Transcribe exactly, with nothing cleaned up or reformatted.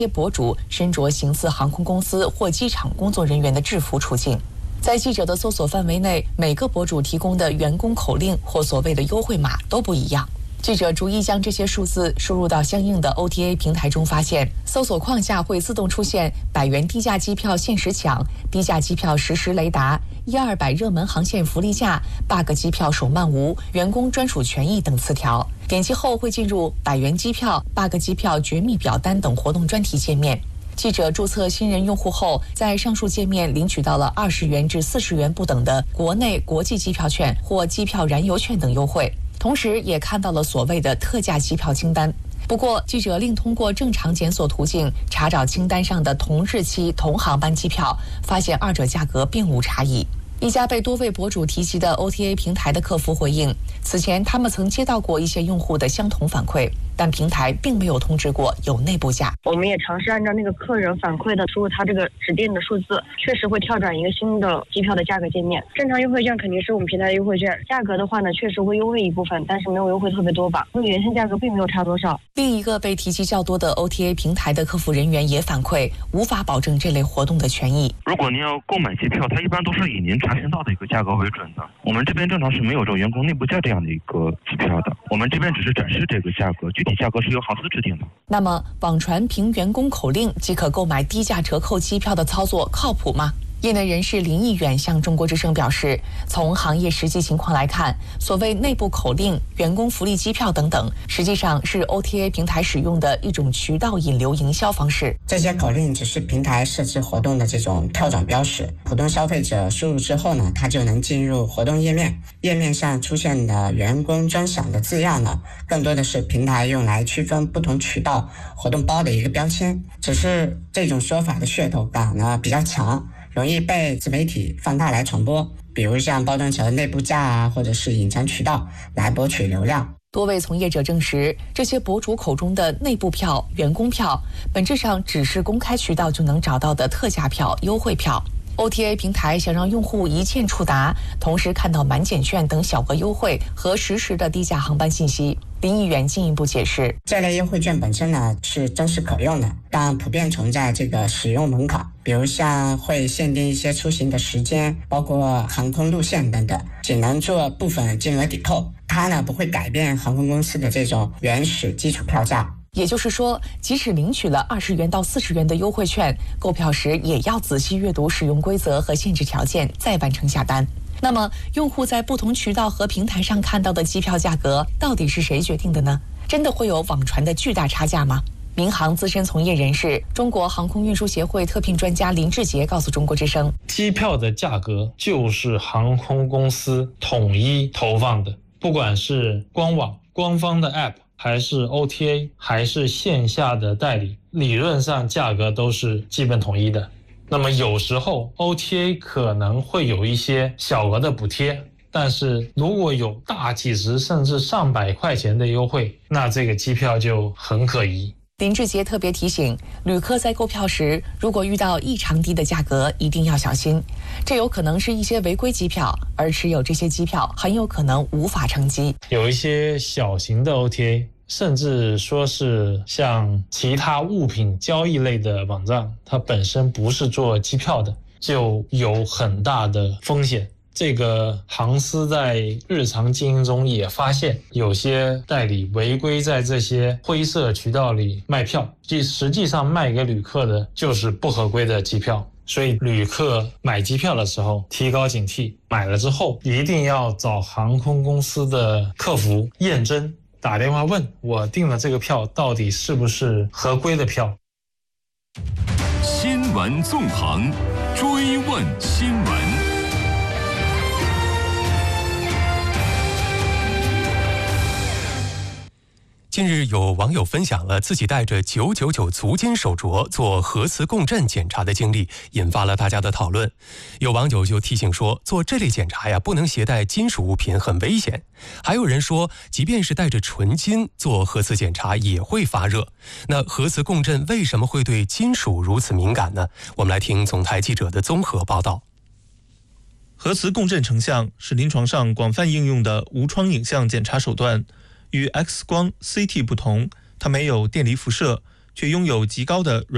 些博主身着形似航空公司或机场工作人员的制服出境。在记者的搜索范围内，每个博主提供的员工口令或所谓的优惠码都不一样。记者逐一将这些数字输入到相应的 O T A 平台中，发现搜索框下会自动出现百元低价机票限时抢、低价机票实时雷达、一二百热门航线福利价、bug 机票首漫无、员工专属权益等词条。点击后会进入百元机票、bug 机票绝密表单等活动专题界面。记者注册新人用户后，在上述界面领取到了二十元至四十元不等的国内、国际机票券或机票燃油券等优惠，同时也看到了所谓的特价机票清单。不过，记者另通过正常检索途径查找清单上的同日期、同航班机票，发现二者价格并无差异。一家被多位博主提及的 O T A 平台的客服回应，此前他们曾接到过一些用户的相同反馈，但平台并没有通知过有内部价。 我们也尝试按照那个客人反馈的输入他这个指定的数字，确实会跳转一个新的机票的价格界面。正常优惠券肯定是我们平台的优惠券，价格的话呢，确实会优惠一部分，但是没有优惠特别多吧，和原先价格并没有差多少。 另一个被提及较多的 O T A 平台的客服人员也反馈，无法保证这类活动的权益。 如果您要购买机票，它一般都是以您查询到的一个价格为准的。我们这边正常是没有这种员工内部价这样的一个机票的，我们这边只是展示这个价格，具体价格是由航司制定的。 那么，网传凭员工口令即可购买低价折扣机票的操作靠谱吗？业内人士林毅远向中国之声表示，从行业实际情况来看，所谓内部口令、员工福利机票等等，实际上是 O T A 平台使用的一种渠道引流营销方式。 这些口令只是平台设置活动的这种跳转标识，普通消费者输入之后呢，他就能进入活动页面。页面上出现的员工专享的字样呢，更多的是平台用来区分不同渠道活动包的一个标签。只是这种说法的噱头感呢比较强，容易被自媒体放大来传播，比如像包装成内部价啊，或者是隐藏渠道来博取流量。 多位从业者证实，这些博主口中的内部票、员工票，本质上只是公开渠道就能找到的特价票、优惠票。O T A 平台想让用户一键触达，同时看到满减券等小额优惠和实时的低价航班信息。林毅远进一步解释， 这类优惠券本身呢是真实可用的，但普遍存在这个使用门槛，比如像会限定一些出行的时间，包括航空路线等等，只能做部分金额抵扣，它呢不会改变航空公司的这种原始基础票价。 也就是说，即使领取了二十元到四十元的优惠券，购票时也要仔细阅读使用规则和限制条件，再完成下单。那么，用户在不同渠道和平台上看到的机票价格，到底是谁决定的呢？真的会有网传的巨大差价吗？民航资深从业人士、中国航空运输协会特聘专家林志杰告诉中国之声， 机票的价格就是航空公司统一投放的，不管是官网、官方的 App，还是 O T A， 还是线下的代理，理论上价格都是基本统一的。那么有时候 O T A 可能会有一些小额的补贴，但是如果有大几十甚至上百块钱的优惠，那这个机票就很可疑。 林志杰特别提醒，旅客在购票时，如果遇到异常低的价格，一定要小心，这有可能是一些违规机票，而持有这些机票很有可能无法乘机。 有一些小型的 O T A， 甚至说是像其他物品交易类的网站，它本身不是做机票的，就有很大的风险。这个航司在日常经营中也发现，有些代理违规在这些灰色渠道里卖票，即实际上卖给旅客的就是不合规的机票。所以旅客买机票的时候提高警惕，买了之后一定要找航空公司的客服验真，打电话问我订了这个票到底是不是合规的票。 新闻纵横，追问新闻。 近日有网友分享了自己带着九九九足金手镯做核磁共振检查的经历，引发了大家的讨论。有网友就提醒说，做这类检查呀，不能携带金属物品，很危险。还有人说，即便是带着纯金做核磁检查也会发热。那核磁共振为什么会对金属如此敏感呢？我们来听总台记者的综合报道。 核磁共振成像是临床上广泛应用的无创影像检查手段。与 X 光、C T 不同，它没有电离辐射，却拥有极高的软